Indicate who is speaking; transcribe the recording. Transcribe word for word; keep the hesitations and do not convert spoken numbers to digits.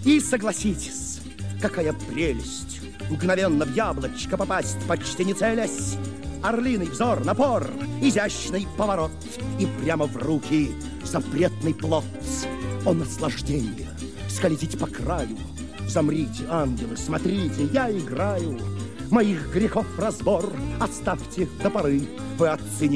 Speaker 1: И согласитесь, какая прелесть мгновенно в яблочко попасть, почти не целясь. Орлиный взор, напор, изящный поворот, и прямо в руки запретный плод. О, наслаждение! Скользите по краю, замрите, ангелы, смотрите, я играю. Моих грехов разбор оставьте до поры, вы оцените.